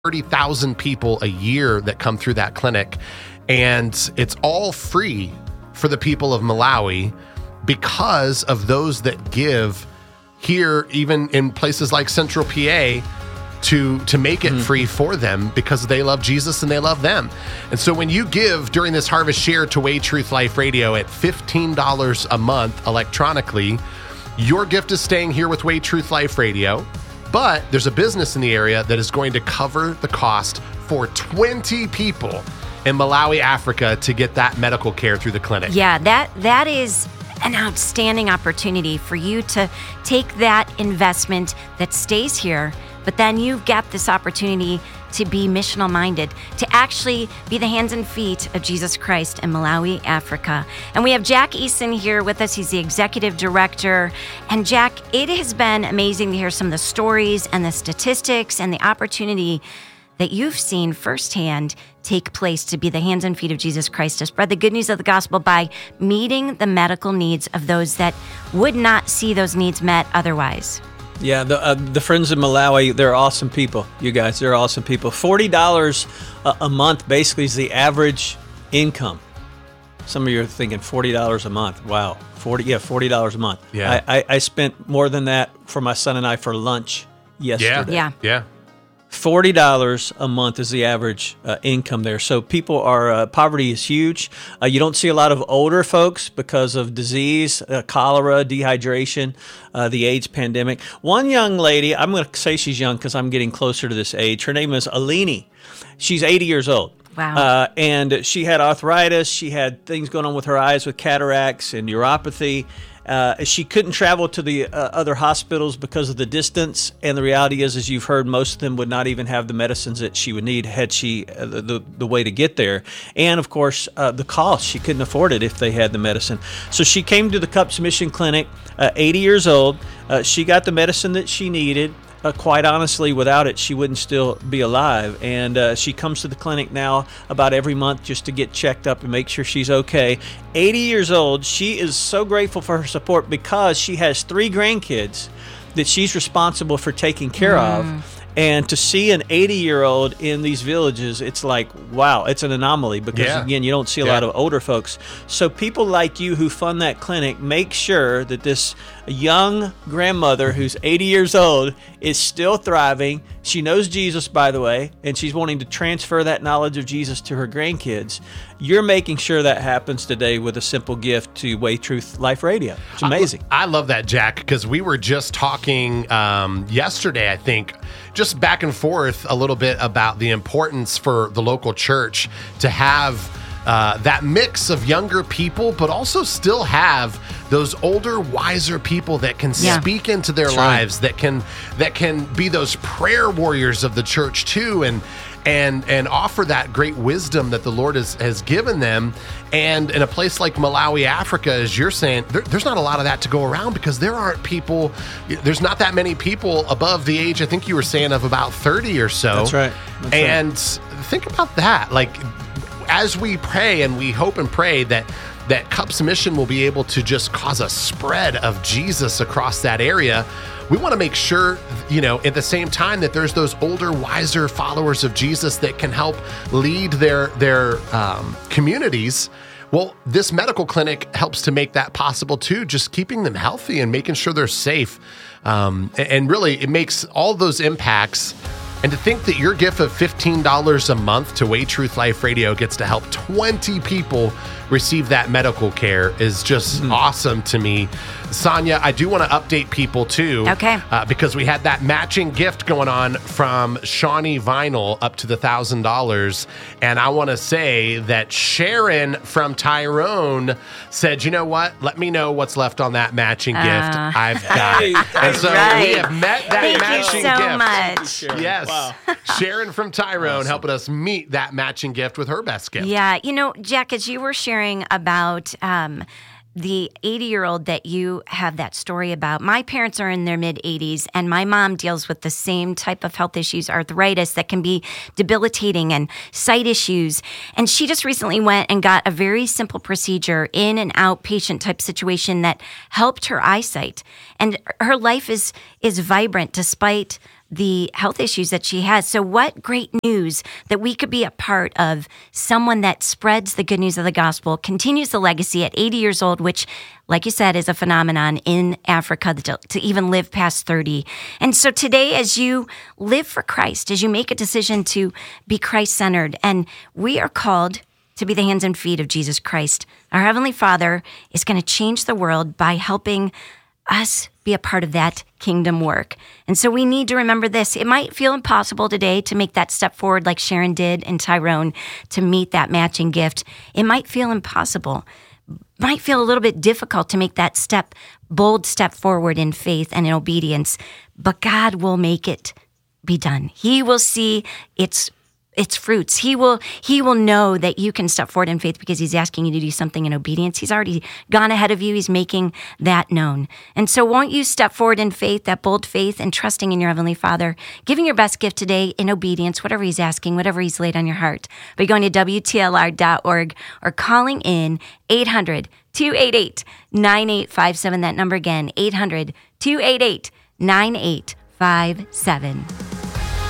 30,000 people a year that come through that clinic, and it's all free for the people of Malawi because of those that give here, even in places like Central PA, to make it free for them because they love Jesus and they love them. And so when you give during this Harvest Share to Way Truth Life Radio at $15 a month electronically, your gift is staying here with Way Truth Life Radio. But there's a business in the area that is going to cover the cost for 20 people in Malawi, Africa, to get that medical care through the clinic. Yeah, that is an outstanding opportunity for you to take that investment that stays here, but then you've got this opportunity to be missional minded, to actually be the hands and feet of Jesus Christ in Malawi, Africa. And we have Jack Eason here with us. He's the executive director. And Jack, it has been amazing to hear some of the stories and the statistics and the opportunity that you've seen firsthand take place to be the hands and feet of Jesus Christ, to spread the good news of the gospel by meeting the medical needs of those that would not see those needs met otherwise. Yeah, the Friends of Malawi, they're awesome people. You guys, they're awesome people. $40 a month basically is the average income. Some of you are thinking $40 a month. Wow, $40 a month. Yeah. I spent more than that for my son and I for lunch yesterday. Yeah. $40 a month is the average income there. So people are, poverty is huge. You don't see a lot of older folks because of disease, cholera, dehydration, the AIDS pandemic. One young lady, I'm going to say she's young because I'm getting closer to this age. Her name is Alini. She's 80 years old. Wow. And she had arthritis. She had things going on with her eyes with cataracts and neuropathy. She couldn't travel to the other hospitals because of the distance, and the reality is, as you've heard, most of them would not even have the medicines that she would need had she the way to get there. And of course, the cost, she couldn't afford it if they had the medicine. So she came to the Cups Mission Clinic, 80 years old. She got the medicine that she needed. Quite honestly, without it, she wouldn't still be alive. And she comes to the clinic now about every month just to get checked up and make sure she's okay. 80 years old. She is so grateful for her support because she has 3 grandkids that she's responsible for taking care of. And to see an 80-year-old in these villages, it's like, wow, it's an anomaly because, again, you don't see a lot of older folks. So people like you who fund that clinic, make sure that this young grandmother who's 80 years old is still thriving. She knows Jesus, by the way, and she's wanting to transfer that knowledge of Jesus to her grandkids. You're making sure that happens today with a simple gift to Way Truth Life Radio. It's amazing. I love that, Jack, because we were just talking yesterday, I think, just back and forth a little bit about the importance for the local church to have that mix of younger people, but also still have those older, wiser people that can speak into their lives, that can be those prayer warriors of the church too, and offer that great wisdom that the Lord has given them. And in a place like Malawi, Africa, as you're saying, there's not a lot of that to go around because there's not that many people above the age, I think you were saying, of about 30 or so. That's right. And think about that. Like, as we pray and we hope and pray that Cups Mission will be able to just cause a spread of Jesus across that area, we want to make sure, at the same time that there's those older, wiser followers of Jesus that can help lead their communities. Well, this medical clinic helps to make that possible too, just keeping them healthy and making sure they're safe. And really, it makes all those impacts. And to think that your gift of $15 a month to Way Truth Life Radio gets to help 20 people receive that medical care is just awesome to me. Sonia, I do want to update people too. Okay. Because we had that matching gift going on from Shawnee Vinyl up to the $1,000. And I want to say that Sharon from Tyrone said, you know what? Let me know what's left on that matching gift. I've got it. And so we have met that matching gift. Thank you so much. Yes. Wow. Sharon from Tyrone helping us meet that matching gift with her best gift. Yeah. Jack, as you were sharing about the 80-year-old that you have that story about, my parents are in their mid-80s, and my mom deals with the same type of health issues, arthritis that can be debilitating, and sight issues. And she just recently went and got a very simple procedure in an outpatient type situation that helped her eyesight. And her life is vibrant despite the health issues that she has. So what great news that we could be a part of someone that spreads the good news of the gospel, continues the legacy at 80 years old, which, like you said, is a phenomenon in Africa to even live past 30. And so today, as you live for Christ, as you make a decision to be Christ-centered, and we are called to be the hands and feet of Jesus Christ, our Heavenly Father is going to change the world by helping us be a part of that kingdom work. And so we need to remember this. It might feel impossible today to make that step forward like Sharon did and Tyrone to meet that matching gift. It might feel impossible. Might feel a little bit difficult to make that bold step forward in faith and in obedience, but God will make it be done. He will see its fruits. He will know that you can step forward in faith because he's asking you to do something in obedience. He's already gone ahead of you. He's making that known. And so won't you step forward in faith, that bold faith, and trusting in your Heavenly Father, giving your best gift today in obedience, whatever he's asking, whatever he's laid on your heart, by going to WTLR.org or calling in 800-288-9857. That number again, 800-288-9857.